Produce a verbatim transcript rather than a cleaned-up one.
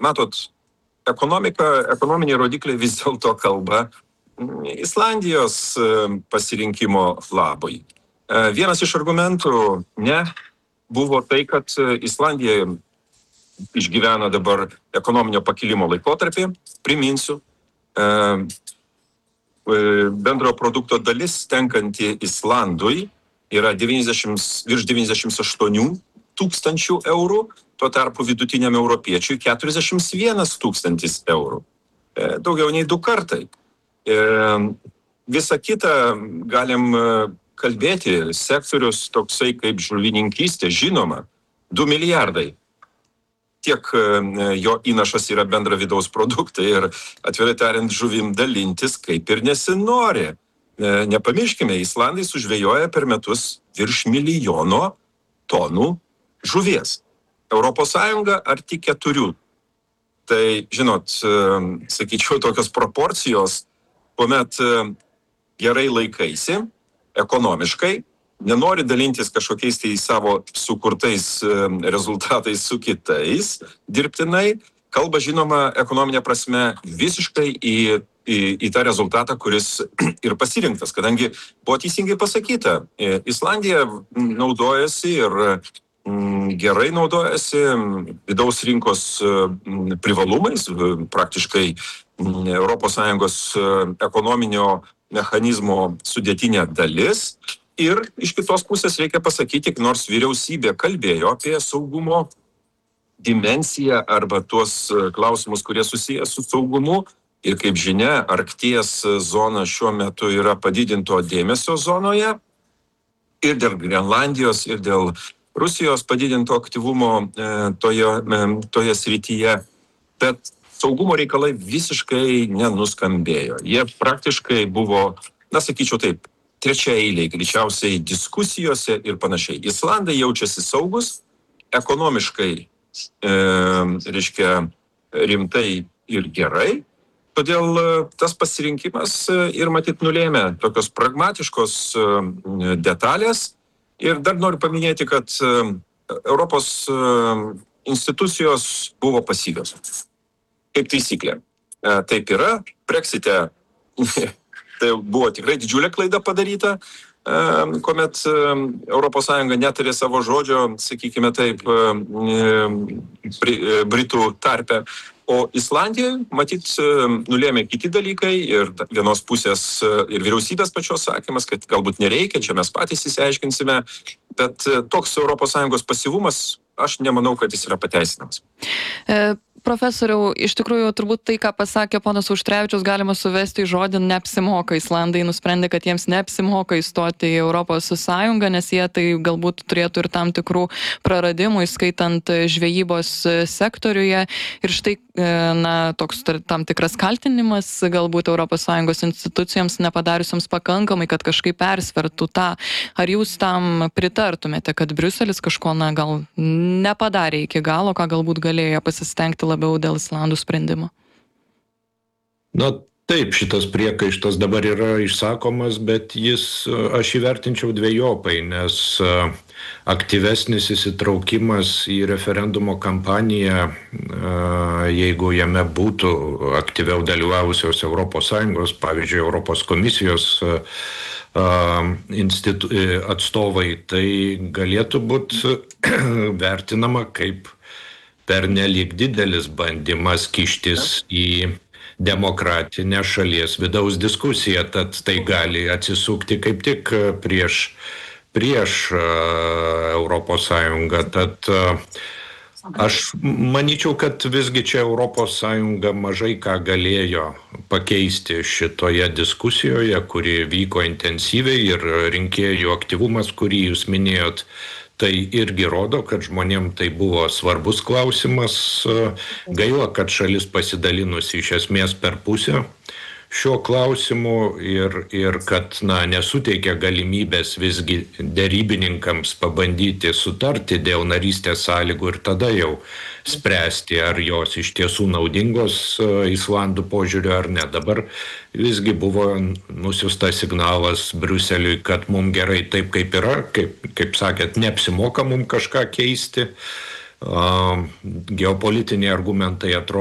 matot, ekonomika, ekonominiai rodikliai vis dėlto kalba Islandijos pasirinkimo labui. Vienas iš argumentų ne buvo tai, kad Islandija išgyvena dabar ekonominio pakilimo laikotarpį. Priminsiu, bendrojo produkto dalis tenkanti Islandui yra devyniasdešimt, virš devyniasdešimt aštuonių tūkstančių eurų, tuo tarpu vidutiniam europiečiui keturiasdešimt vienas tūkstantis eurų. Daugiau nei du kartai. Visa kita galim kalbėti, sektorius toksai kaip žuvininkystė, žinoma, du milijardai. Tiek jo įnašas yra bendra vidaus produktai ir atvirai tariant žuvim dalintis kaip ir nesinori. Nepamirškime, Islandai sužvejoja per metus virš milijono tonų žuvies. Europos Sąjunga arti keturių. Tai, žinot, sakyčiau, tokios proporcijos, kuomet gerai laikaisi, ekonomiškai, nenori dalintis kažkokiais tai savo sukurtais rezultatais su kitais dirbtinai, kalba, žinoma, ekonominė prasme visiškai į, į, į tą rezultatą, kuris ir pasirinktas, kadangi buvo teisingai pasakyta, Islandija naudojasi ir gerai naudojasi vidaus rinkos privalumais, praktiškai Europos Sąjungos ekonominio mechanizmo sudėtinė dalis. Ir iš kitos pusės reikia pasakyti, nors vyriausybė kalbėjo apie saugumo dimensiją arba tuos klausimus, kurie susiję su saugumu. Ir kaip žinia, Arkties zona šiuo metu yra padidinto dėmesio zonoje. Ir dėl Grenlandijos, ir dėl Rusijos padidinto aktyvumo toje, toje srityje. Bet saugumo reikalai visiškai nenuskambėjo. Jie praktiškai buvo, na sakyčiau taip, trečia eiliai, greičiausiai diskusijose ir panašiai. Islandai jaučiasi saugus, ekonomiškai, e, reiškia, rimtai ir gerai. Todėl tas pasirinkimas ir matyt nulėmė tokios pragmatiškos detalės. Ir dar noriu paminėti, kad Europos institucijos buvo pasyvios. Kaip taisyklė. Taip yra. Brexite tai buvo tikrai didžiulė klaida padaryta, kuomet Europos Sąjunga netarė savo žodžio, sakykime taip, Britų tarpe. O Islandijoje, matyt, nulėmė kiti dalykai ir vienos pusės ir vyriausybės pačios sakymas, kad galbūt nereikia, čia mes patys įsiaiškinsime, bet toks Europos Sąjungos pasyvumas, aš nemanau, kad jis yra pateisinamas. E... Profesoriau, iš tikrųjų, turbūt tai, ką pasakė ponas Auštrevičius, galima suvesti į žodį neapsimoka. Islandai nusprendė, kad jiems neapsimoka įstoti į Europos Sąjungą, nes jie tai galbūt turėtų ir tam tikrų praradimų, įskaitant žvejybos sektoriuje. Ir štai, na, toks tam tikras kaltinimas galbūt Europos Sąjungos institucijoms nepadariusiams pakankamai, kad kažkaip persvertų tą. Ar jūs tam pritartumėte, kad Briuselis kažko, na, gal nepadarė iki galo, ką galbūt galėjo pasistengti labiau dėl Islandų sprendimo? Na taip, šitas priekaištas dabar yra išsakomas, bet jis, aš įvertinčiau dvejopai, nes aktyvesnis įsitraukimas į referendumo kampaniją, jeigu jame būtų aktyviau dalyvavusios Europos Sąjungos, pavyzdžiui, Europos komisijos institu, atstovai, tai galėtų būti vertinama kaip pernelyg didelis bandymas kištis į demokratinę šalies vidaus diskusiją, tad tai gali atsisukti kaip tik prieš, prieš Europos Sąjungą. Tad aš manyčiau, kad visgi čia Europos Sąjunga mažai ką galėjo pakeisti šitoje diskusijoje, kuri vyko intensyviai ir rinkėjų aktyvumas, kurį jūs minėjot, tai irgi rodo, kad žmonėm tai buvo svarbus klausimas. Gaila, kad šalis pasidalinusi iš esmės per pusę šiuo klausimu ir, ir kad na, nesuteikia galimybės visgi derybininkams pabandyti sutarti dėl narystės sąlygų ir tada jau spręsti, ar jos iš tiesų naudingos Islandų požiūriu ar ne. Dabar visgi buvo nusiųstas signalas Briuseliui, kad mums gerai taip, kaip yra, kaip, kaip sakėt, neapsimoka mums kažką keisti. geopolitiniai argumentai atrodo